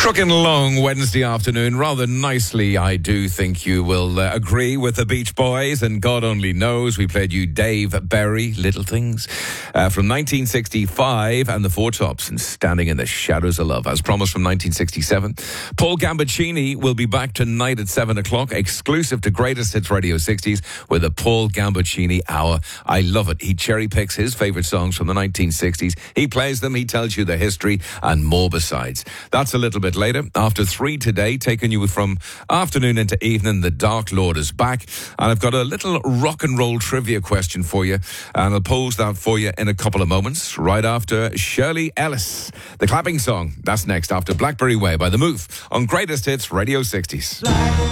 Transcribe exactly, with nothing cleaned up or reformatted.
Trucking along Wednesday afternoon rather nicely. I do think you will uh, agree with the Beach Boys, and God only knows we played you Dave Berry, Little Things, uh, from nineteen sixty-five, and the Four Tops and Standing in the Shadows of Love, as promised, from nineteen sixty-seven. Paul Gambaccini will be back tonight at seven o'clock, exclusive to Greatest Hits Radio sixties with the Paul Gambaccini Hour. I love it. He cherry picks his favourite songs from the nineteen sixties. He plays them, he tells you the history, and more besides. That's a little bit later. After three today, taking you from afternoon into evening, the Dark Lord is back. And I've got a little rock and roll trivia question for you, and I'll pose that for you in a couple of moments, right after Shirley Ellis. The clapping song, that's next after Blackberry Way by The Move on Greatest Hits Radio sixties.